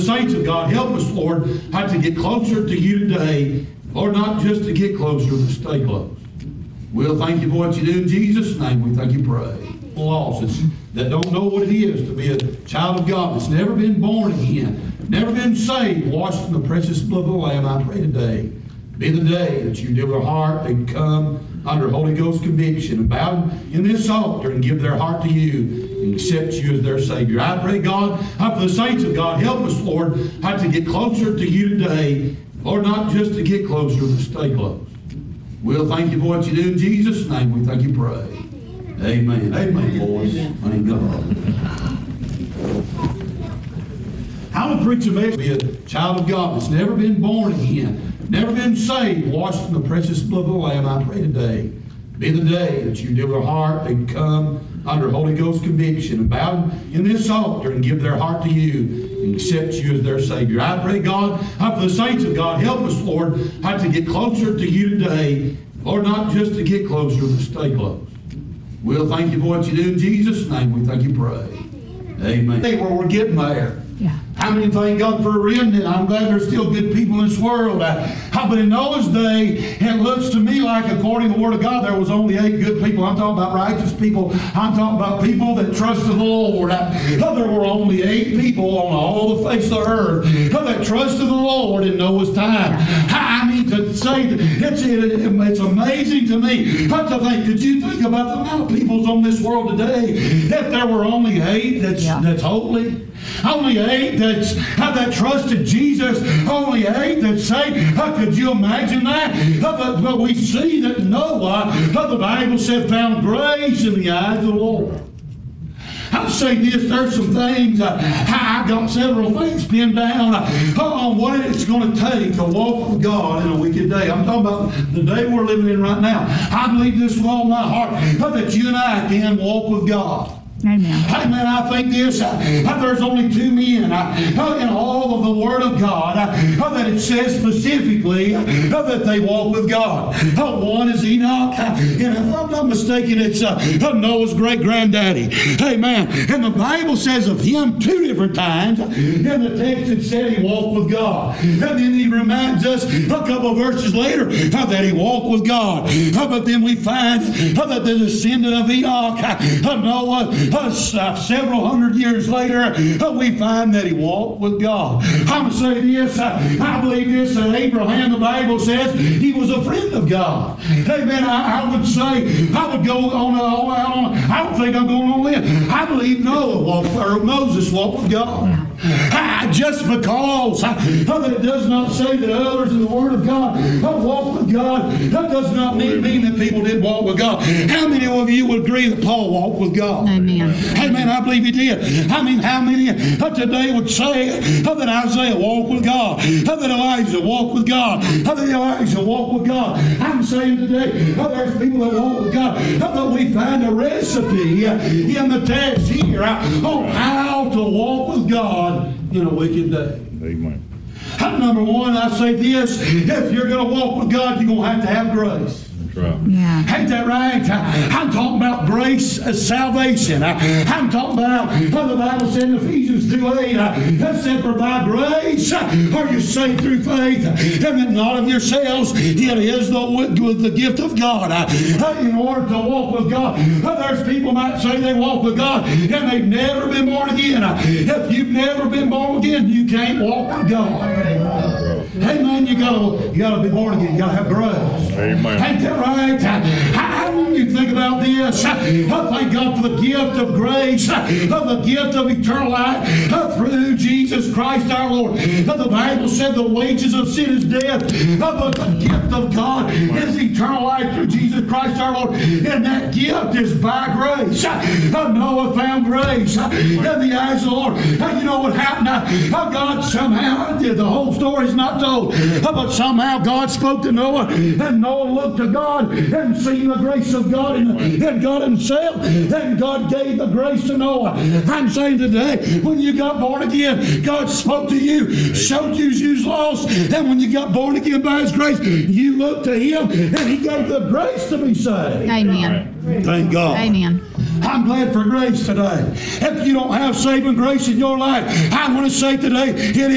saints of God, help us, Lord, to get closer to you today. Lord, not just to get closer, but stay close. We'll thank you for what you do in Jesus' name. We thank you, pray. Lost that don't know what it is to be a child of God that's never been born again, never been saved, washed in the precious blood of the Lamb. I pray today be the day that you give their heart, they come under Holy Ghost conviction and bow in this altar and give their heart to you and accept you as their Savior. I pray, God, for the saints of God, help us, Lord, to get closer to you today. Lord, not just to get closer, but stay close. We'll thank you for what you do in Jesus' name. We thank you, pray. Amen. Amen, boys. Thank God. I would preach a message, be a child of God that's never been born again, never been saved, washed in the precious blood of the Lamb. I pray today be the day that you give their heart, they come under Holy Ghost conviction and bow in this altar and give their heart to you and accept you as their Savior. I pray, God, for the saints of God, help us, Lord, to get closer to you today. Lord, not just to get closer, but stay close. We'll thank you for what you do in Jesus' name. We thank you, pray. Amen. Hey, where we're getting there. Yeah. How many thank God for a remnant? I'm glad there's still good people in this world. But in Noah's day, it looks to me like, according to the Word of God, there was only 8 good people. I'm talking about righteous people. I'm talking about people that trusted the Lord. There were only 8 people on all the face of the earth that trusted the Lord in Noah's time. I mean, to say that it's amazing to me. But to think, could you think about the amount of people's on this world today? If there were only 8 that's holy. Only 8 that trusted Jesus. Only 8 that saved. Could you imagine that? But we see that Noah, the Bible said, found grace in the eyes of the Lord. I'll say this, there's some things, I've got several things pinned down on what it's going to take to walk with God in a wicked day. I'm talking about the day we're living in right now. I believe this with all my heart, that you and I can walk with God. Amen. Amen. I think this, there's only 2 men in all of the Word of God that it says specifically that they walk with God. One is Enoch, and if I'm not mistaken, it's Noah's great-granddaddy. Amen. And the Bible says of him 2 different times. In the text it said he walked with God. And then he reminds us a couple of verses later that he walked with God. But then we find that the descendant of Enoch, Noah, several hundred years later, we find that he walked with God. I'm going to say this, I believe this, that Abraham, the Bible says, he was a friend of God. Amen. I would say, I would go on, I don't think I'm going on this. I believe Moses walked with God. Just because that it does not say that others in the Word of God walk with God, that does not mean that people did walk with God. How many of you would agree that Paul walked with God? Amen. Amen. I believe he did. I mean, how many today would say that Isaiah walked with God, that Elijah walked with God, that Elijah walked with God? I'm saying today, there's people that walk with God, but we find a recipe in the text here on how to walk with God in a wicked day. Amen. Number 1, I say this, if you're going to walk with God, you're going to have grace. Right. Yeah. Ain't that right? I'm talking about grace as salvation. I'm talking about the Bible said in Ephesians 2:8, that said, for by grace are you saved through faith, and that not of yourselves, it is the gift of God. In order to walk with God, there's people might say they walk with God, and they've never been born again. If you've never been born again, you can't walk with God. Amen. You gotta be born again. You gotta have grace. Amen. Ain't that right? How do you think about this? Thank God for the gift of grace, the gift of eternal life through Jesus Christ our Lord. The Bible said the wages of sin is death, but the gift of God is eternal life through Jesus Christ our Lord. And that gift is by grace. Noah found grace in the eyes of the Lord. You know what happened? God somehow, the whole story's not told, but somehow God spoke to Noah, and Noah looked to God and seen the grace of God in God himself, and God gave the grace to Noah. I'm saying today, when you got born again, God spoke to you, showed you was lost, and when you got born again by his grace, you looked to him, and he gave the grace to be saved. Amen. Thank God. Amen. I'm glad for grace today. If you don't have saving grace in your life, I want to say today, it